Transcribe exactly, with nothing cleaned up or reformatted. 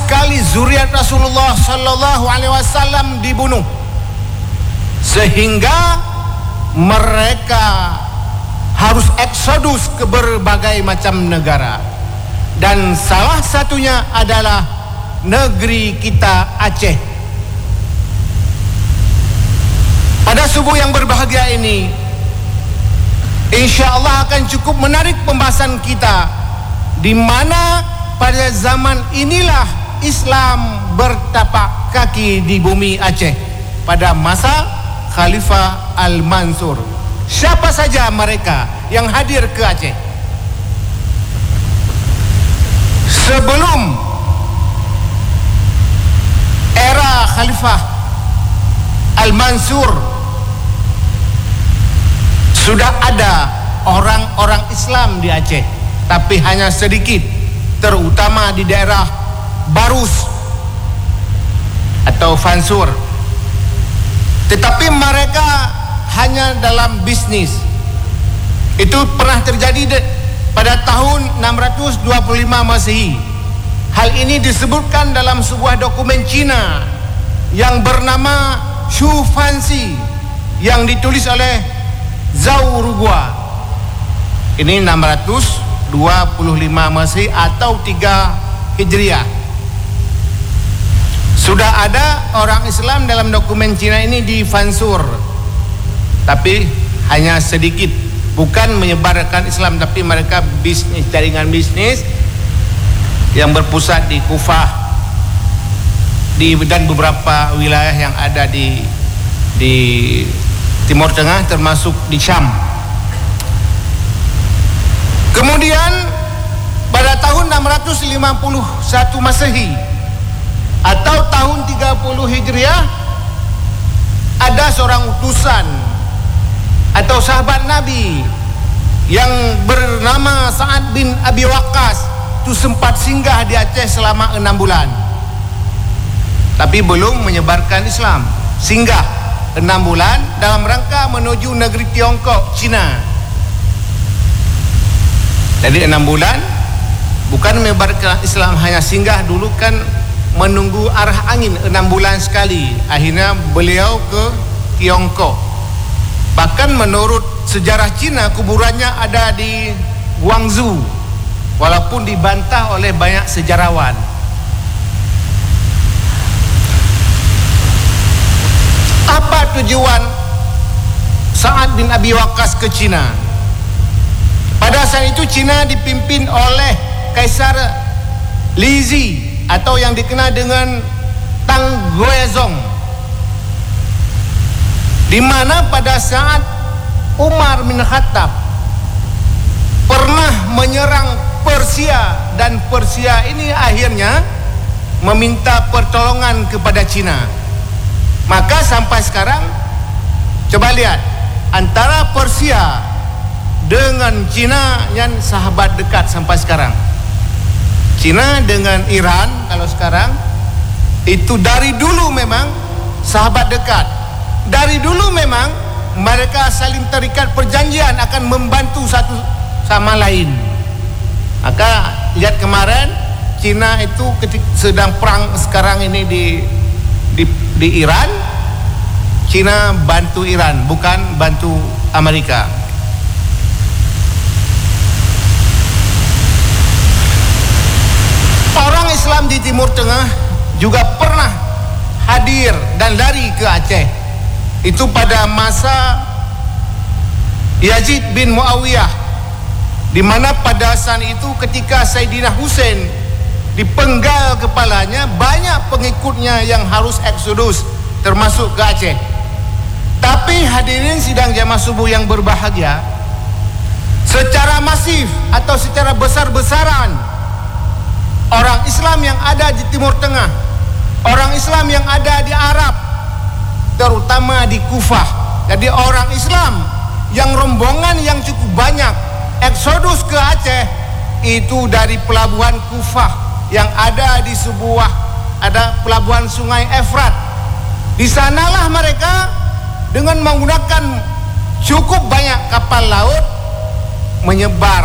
sekali zuriat Rasulullah Sallallahu Alaihi Wasallam dibunuh, sehingga mereka harus eksodus ke berbagai macam negara, dan salah satunya adalah negeri kita Aceh. Pada subuh yang berbahagia ini, insya Allah akan cukup menarik pembahasan kita, di mana pada zaman inilah Islam bertapak kaki di bumi Aceh pada masa Khalifah Al-Mansur. Siapa saja mereka yang hadir ke Aceh? Sebelum era Khalifah Al-Mansur, sudah ada orang-orang Islam di Aceh, tapi hanya sedikit, terutama di daerah Barus atau Fansur. Tetapi mereka hanya dalam bisnis. Itu pernah terjadi pada tahun enam ratus dua puluh lima Masehi. Hal ini disebutkan dalam sebuah dokumen Cina yang bernama Shu Fanxi, yang ditulis oleh Zhao Rugua. Ini enam ratus dua puluh lima Masehi atau tiga Hijriah. Sudah ada orang Islam dalam dokumen Cina ini di Fansur, tapi hanya sedikit, bukan menyebarkan Islam, tapi mereka bisnis, jaringan bisnis yang berpusat di Kufah di dan beberapa wilayah yang ada di di Timur Tengah, termasuk di Syam. Kemudian pada tahun enam ratus lima puluh satu Masehi atau tahun tiga puluh Hijriah, ada seorang utusan atau sahabat Nabi yang bernama Sa'ad bin Abi Waqqas, itu sempat singgah di Aceh selama enam bulan, tapi belum menyebarkan Islam. Singgah enam bulan dalam rangka menuju negeri Tiongkok, Cina. Jadi enam bulan bukan menyebarkan Islam, hanya singgah dulu, kan menunggu arah angin enam bulan sekali. Akhirnya beliau ke Tiongkok. Bahkan menurut sejarah Cina, kuburannya ada di Guangzhou, walaupun dibantah oleh banyak sejarawan. Apa tujuan Sa'ad bin Abi Waqqas ke Cina? Pada saat itu Cina dipimpin oleh Kaisar Li Zi, atau yang dikenal dengan Tang Guozong, di mana pada saat Umar bin Khattab pernah menyerang Persia, dan Persia ini akhirnya meminta pertolongan kepada Cina. Maka sampai sekarang, coba lihat, antara Persia dengan Cina yang sahabat dekat sampai sekarang. Cina dengan Iran kalau sekarang itu dari dulu memang sahabat dekat. Dari dulu memang mereka saling terikat perjanjian akan membantu satu sama lain. Maka lihat kemarin Cina itu ketika sedang perang sekarang ini di di, di Iran, Cina bantu Iran, bukan bantu Amerika. Orang Islam di Timur Tengah juga pernah hadir dan lari ke Aceh. Itu pada masa Yazid bin Muawiyah, di mana pada saat itu ketika Sayyidina Husain dipenggal kepalanya, banyak pengikutnya yang harus eksodus termasuk ke Aceh. Tapi hadirin sidang jamaah subuh yang berbahagia, secara masif atau secara besar-besaran orang Islam yang ada di Timur Tengah, orang Islam yang ada di Arab, terutama di Kufah. Jadi orang Islam yang rombongan yang cukup banyak eksodus ke Aceh itu dari pelabuhan Kufah yang ada di sebuah ada pelabuhan Sungai Efrat. Di sanalah mereka dengan menggunakan cukup banyak kapal laut menyebar